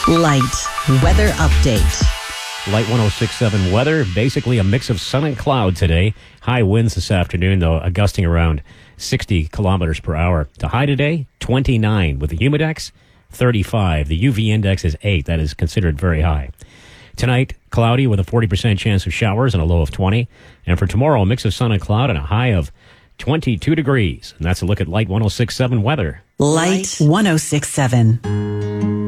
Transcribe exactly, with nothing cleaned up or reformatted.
Light weather update. Light one oh six point seven weather, basically a mix of sun and cloud today. High winds this afternoon, though, uh, gusting around sixty kilometers per hour. The high today, twenty-nine, with the humidex, thirty-five. The U V index is eight. That is considered very high. Tonight, cloudy with a forty percent chance of showers and a low of twenty. And for tomorrow, a mix of sun and cloud and a high of twenty-two degrees. And that's a look at Light one oh six point seven weather. Light one oh six point seven.